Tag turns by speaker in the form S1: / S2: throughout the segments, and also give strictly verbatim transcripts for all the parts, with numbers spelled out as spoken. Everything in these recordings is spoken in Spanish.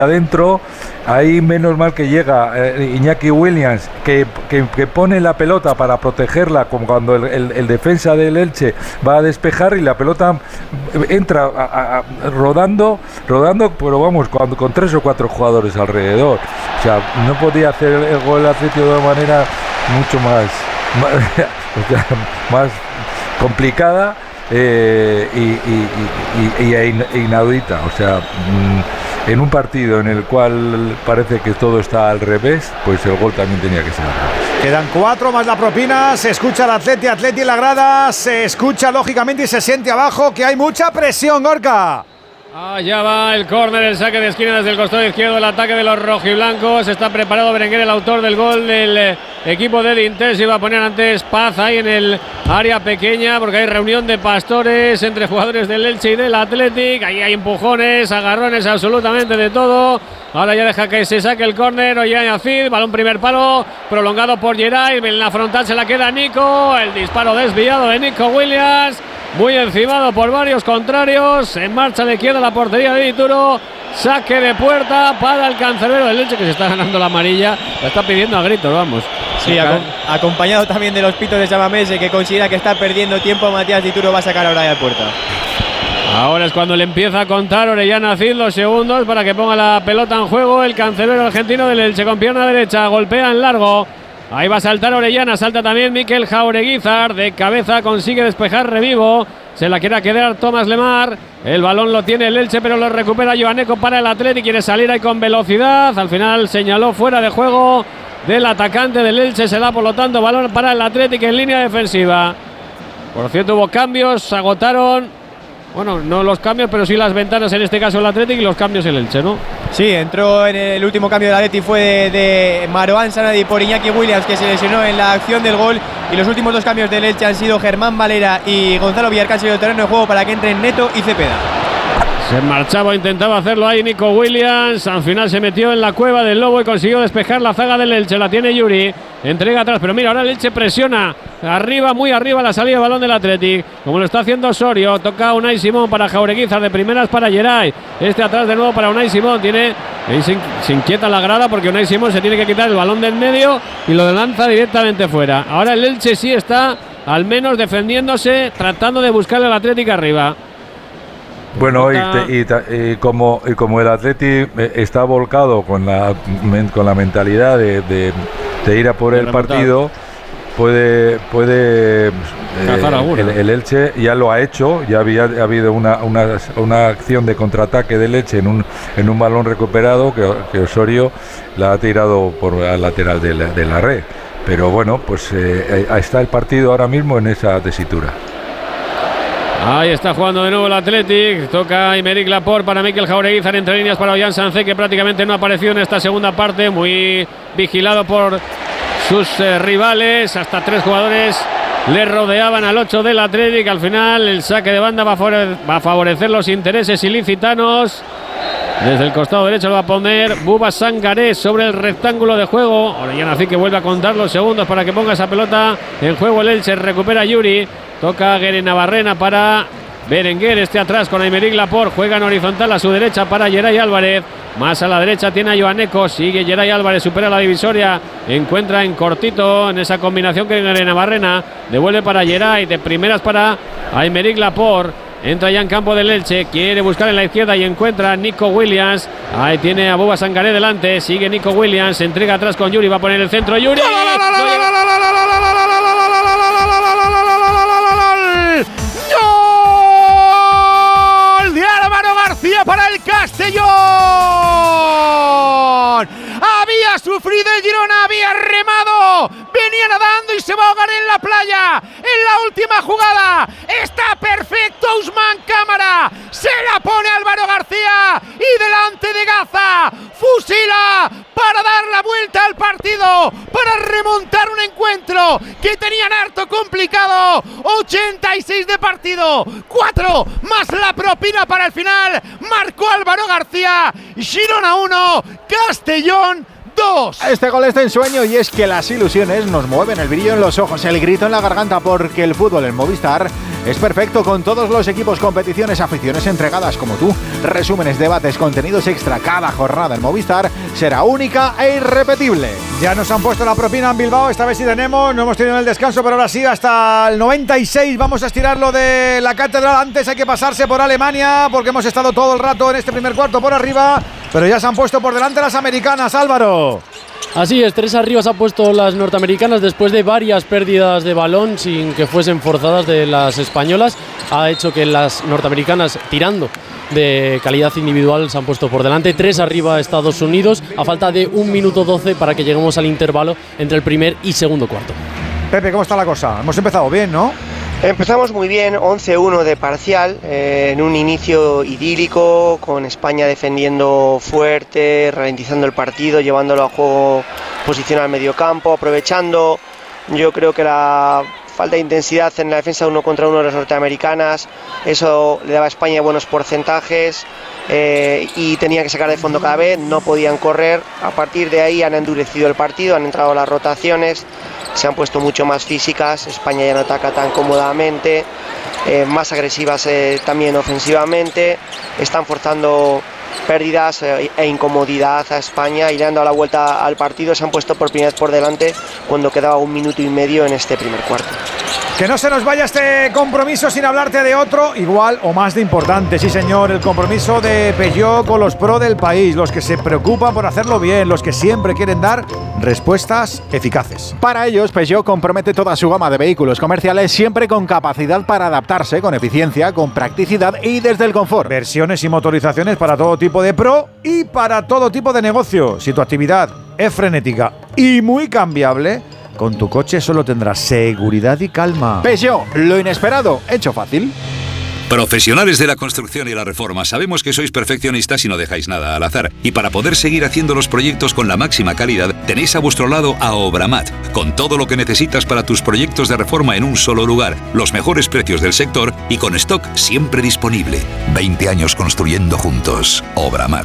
S1: adentro, ahí menos mal que llega eh, Iñaki Williams, que, que, que pone la pelota para protegerla, como cuando el, el, el defensa del Elche va a despejar y la pelota entra a, a, a, rodando, rodando, pero vamos, cuando, con tres o cuatro jugadores alrededor. O sea, no podía hacer el gol Atlético de una manera mucho más, más, o sea, más complicada eh, y, y, y, y, y inaudita. O sea, mmm, en un partido en el cual parece que todo está al revés, pues el gol también tenía que ser al revés.
S2: Quedan cuatro más la propina, se escucha el Atleti, Atleti en la grada, se escucha lógicamente y se siente abajo que hay mucha presión, Gorka.
S3: Allá va el córner, el saque de esquina desde el costado izquierdo, el ataque de los rojiblancos. Está preparado Berenguer, el autor del gol del eh, equipo del Inter. Se iba a poner antes Paz ahí en el área pequeña porque hay reunión de pastores entre jugadores del Elche y del Athletic. Ahí hay empujones, agarrones, absolutamente de todo. Ahora ya deja que se saque el córner. Ollán Acid, balón primer palo, prolongado por Geray. En la frontal se la queda Nico. El disparo desviado de Nico Williams. Muy encimado por varios contrarios. En marcha a la izquierda la portería de Dituro. Saque de puerta para el cancerbero del Elche, que se está ganando la amarilla. La está pidiendo a gritos, vamos.
S4: Sí, ac acompañado también de los pitos de Chamamese, que considera que está perdiendo tiempo. Matías Dituro va a sacar ahora de puerta.
S3: Ahora es cuando le empieza a contar Orellana Cid los segundos para que ponga la pelota en juego. El cancerbero argentino del Elche con pierna derecha. Golpea en largo. Ahí va a saltar Orellana, salta también Mikel Jaureguizar, de cabeza consigue despejar Revivo, se la quiere quedar Tomás Lemar, el balón lo tiene el Elche pero lo recupera Joaneco para el Atleti, quiere salir ahí con velocidad, al final señaló fuera de juego del atacante del Elche, se da por lo tanto balón para el Atleti en línea defensiva. Por cierto hubo cambios, se agotaron. Bueno, no los cambios, pero sí las ventanas, en este caso el Athletic, y los cambios el Elche, ¿no?
S4: Sí, entró en el último cambio del Athletic, fue de, de Marouane Sanadi por Iñaki Williams, que se lesionó en la acción del gol, y los últimos dos cambios del Elche han sido Germán Valera y Gonzalo Villarcán del terreno de juego para que entren Neto y Cepeda.
S3: Se marchaba, intentaba hacerlo ahí Nico Williams, al final se metió en la cueva del Lobo y consiguió despejar la zaga del Elche, la tiene Yuri, entrega atrás, pero mira, ahora el Elche presiona arriba, muy arriba la salida de balón del Athletic, como lo está haciendo Osorio, toca Unai Simón para Jaureguizar, de primeras para Geray, este atrás de nuevo para Unai Simón, tiene, se, se inquieta la grada porque Unai Simón se tiene que quitar el balón del medio y lo lanza directamente fuera. Ahora el Elche sí está, al menos defendiéndose, tratando de buscar al Athletic arriba.
S1: Bueno, y, te, y, te, y, como, y como el Atleti está volcado con la, con la mentalidad de, de, de ir a por el partido, puede, puede eh, el, el Elche ya lo ha hecho, ya había ha habido una, una, una acción de contraataque del Elche en un, en un balón recuperado que, que Osorio la ha tirado por la lateral de la, de la red. Pero bueno, pues eh, está el partido ahora mismo en esa tesitura.
S3: Ahí está jugando de nuevo el Athletic, toca Aymeric Laporte para Mikel Jaureguizar, entre líneas para Ollán Sancé, que prácticamente no ha aparecido en esta segunda parte, muy vigilado por sus eh, rivales, hasta tres jugadores le rodeaban al ocho del Athletic. Al final el saque de banda va a, va a favorecer los intereses ilicitanos. Desde el costado derecho lo va a poner Buba Sangaré sobre el rectángulo de juego. Orellana Cid que vuelve a contar los segundos para que ponga esa pelota en juego el Elche, recupera Yuri. Toca Guere Navarrena para Berenguer, este atrás con Aymeric Laporte, juega en horizontal a su derecha para Geray Álvarez, más a la derecha tiene a Joaneco, sigue Geray Álvarez, supera la divisoria, encuentra en cortito en esa combinación que Guere Navarrena, devuelve para Geray, de primeras para Aymeric Laporte, entra ya en campo del Elche, quiere buscar en la izquierda y encuentra a Nico Williams, ahí tiene a Buba Sangaré delante, sigue Nico Williams, se entrega atrás con Yuri, va a poner el centro, Yuri.
S2: Para el Castellón, había sufrido el Girona, había remado, venía nadando y se va a ahogar en la playa, en la última jugada, está perfecto Ousmane Cámara, se la pone Álvaro García y delante de Gaza, fusila para dar la vuelta al partido, para remontar un encuentro que tenían harto complicado, ochenta y seis de partido, cuatro más la propina para el final, marcó Álvaro García, Girona uno, Castellón dos.
S5: Este gol está en sueño y es que las ilusiones nos mueven el brillo en los ojos, el grito en la garganta, porque el fútbol en Movistar es perfecto con todos los equipos, competiciones, aficiones entregadas como tú. Resúmenes, debates, contenidos extra. Cada jornada en Movistar será única e irrepetible.
S6: Ya nos han puesto la propina en Bilbao, esta vez sí tenemos, no hemos tenido el descanso, pero ahora sí, hasta el noventa y seis vamos a estirarlo de la catedral. Antes hay que pasarse por Alemania, porque hemos estado todo el rato en este primer cuarto por arriba, pero ya se han puesto por delante las americanas, Álvaro.
S7: Así es, tres arriba se han puesto las norteamericanas después de varias pérdidas de balón sin que fuesen forzadas de las españolas. Ha hecho que las norteamericanas, tirando de calidad individual, se han puesto por delante. Tres arriba Estados Unidos, a falta de un minuto doce para que lleguemos al intervalo entre el primer y segundo cuarto.
S6: Pepe, ¿cómo está la cosa? Hemos empezado bien, ¿no?
S8: Empezamos muy bien, once uno de parcial, eh, en un inicio idílico, con España defendiendo fuerte, ralentizando el partido, llevándolo a juego posicional al mediocampo, aprovechando, yo creo que la falta de intensidad en la defensa uno contra uno de las norteamericanas, eso le daba a España buenos porcentajes, eh, y tenía que sacar de fondo cada vez, no podían correr. A partir de ahí han endurecido el partido, han entrado las rotaciones, se han puesto mucho más físicas, España ya no ataca tan cómodamente, eh, más agresivas eh, también ofensivamente, están forzando pérdidas eh, e incomodidad a España y le han dado la vuelta al partido, se han puesto por primera vez por delante cuando quedaba un minuto y medio en este primer cuarto.
S6: Que no se nos vaya este compromiso sin hablarte de otro, igual o más de importante, sí señor, el compromiso de Peugeot con los pro del país, los que se preocupan por hacerlo bien, los que siempre quieren dar respuestas eficaces.
S5: Para ellos, Peugeot compromete toda su gama de vehículos comerciales siempre con capacidad para adaptarse, con eficiencia, con practicidad y desde el confort.
S6: Versiones y motorizaciones para todo tipo de pro y para todo tipo de negocio. Si tu actividad es frenética y muy cambiable, con tu coche solo tendrás seguridad y calma.
S5: Peugeot, lo inesperado, hecho fácil.
S9: Profesionales de la construcción y la reforma, sabemos que sois perfeccionistas y no dejáis nada al azar. Y para poder seguir haciendo los proyectos con la máxima calidad, tenéis a vuestro lado a Obramat, con todo lo que necesitas para tus proyectos de reforma en un solo lugar, los mejores precios del sector y con stock siempre disponible. veinte años construyendo juntos. Obramat.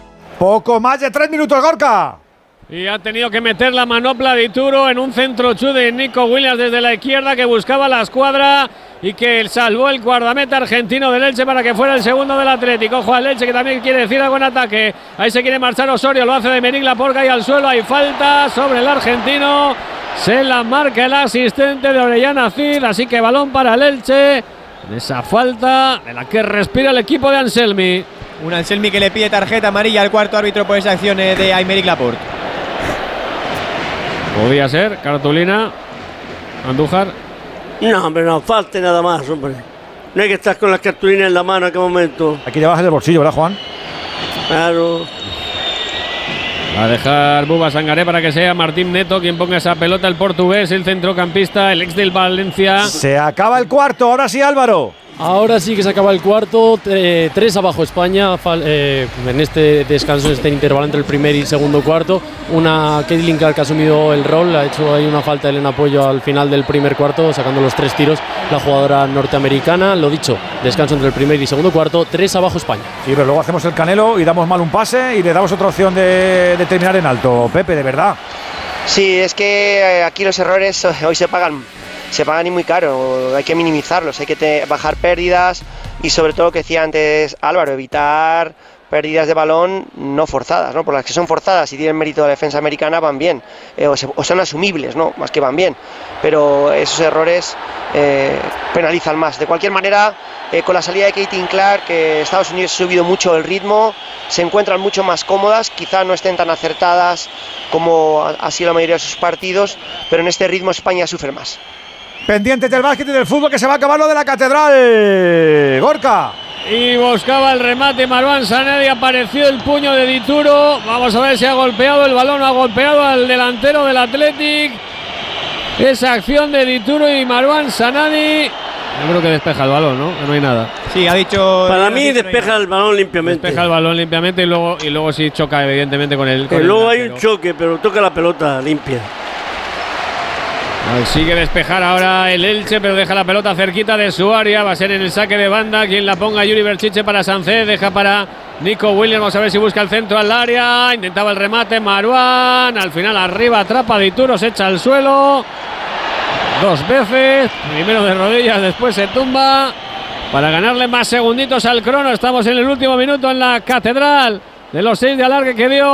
S6: Poco más de tres minutos, Gorka.
S3: Y ha tenido que meter la manopla de Ituro en un centro chu de Nico Williams desde la izquierda, que buscaba la escuadra y que salvó el guardameta argentino del Elche para que fuera el segundo del Atlético. Ojo al Elche, que también quiere decir algo en ataque. Ahí se quiere marchar Osorio, lo hace de Meric Laporte y al suelo. Hay falta sobre el argentino. Se la marca el asistente de Orellana Cid, así que balón para el Elche. En esa falta de la que respira el equipo de Anselmi.
S4: Un Anselmi que le pide tarjeta amarilla al cuarto árbitro por esa acción de Aymeric Laporte.
S3: Podía ser, cartulina. Andújar.
S10: No, hombre, no, falte nada más, hombre. No hay que estar con las cartulinas en la mano en aquel momento.
S6: Hay que llevarlas del bolsillo, ¿verdad, Juan?
S10: Claro.
S3: Va a dejar Buba Sangaré para que sea Martín Neto quien ponga esa pelota, el portugués, el centrocampista, el ex del Valencia.
S6: Se acaba el cuarto, ahora sí, Álvaro.
S7: Ahora sí que se acaba el cuarto, eh, tres abajo España eh, en este descanso, en este intervalo entre el primer y segundo cuarto. Una Caitlin Clark que ha asumido el rol, ha hecho ahí una falta de Elena Apoyo al final del primer cuarto, sacando los tres tiros la jugadora norteamericana. Lo dicho, descanso entre el primer y segundo cuarto, tres abajo España.
S6: Sí, pero luego hacemos el canelo y damos mal un pase y le damos otra opción de, de terminar en alto. Pepe, de verdad.
S8: Sí, es que aquí los errores hoy se pagan. Se pagan y muy caro, hay que minimizarlos, hay que te, bajar pérdidas y sobre todo lo que decía antes Álvaro, evitar pérdidas de balón no forzadas, ¿no? Por las que son forzadas y tienen mérito de la defensa americana van bien, eh, o, se, o son asumibles, ¿no? Más que van bien, pero esos errores eh, penalizan más. De cualquier manera, eh, con la salida de Caitlin Clark, que Estados Unidos ha subido mucho el ritmo, se encuentran mucho más cómodas, quizá no estén tan acertadas como ha, ha sido la mayoría de sus partidos, pero en este ritmo España sufre más.
S6: Pendientes del básquet y del fútbol, que se va a acabar lo de la catedral. Gorka.
S3: Y buscaba el remate Marouane Sanadi, apareció el puño de Dituro. Vamos a ver si ha golpeado el balón, ha golpeado al delantero del Athletic. Esa acción de Dituro y Marouane Sanadi. Yo creo que despeja el balón, ¿no? Que no hay nada.
S4: Sí, ha dicho.
S10: Para mí despeja no el balón limpiamente.
S3: Despeja el balón limpiamente y luego, y luego sí choca evidentemente con el. Con
S10: y
S3: el
S10: luego
S3: delantero.
S10: Hay un choque, pero toca la pelota limpia.
S3: Sigue despejar ahora el Elche, pero deja la pelota cerquita de su área. Va a ser en el saque de banda quien la ponga. Yuri Berchiche para Sánchez. Deja para Nico Williams, vamos a ver si busca el centro al área. Intentaba el remate Marouane. Al final arriba atrapa Dituro, se echa al suelo. Dos veces. Primero de rodillas, después se tumba. Para ganarle más segunditos al crono. Estamos en el último minuto en la Catedral de los seis de alargue que dio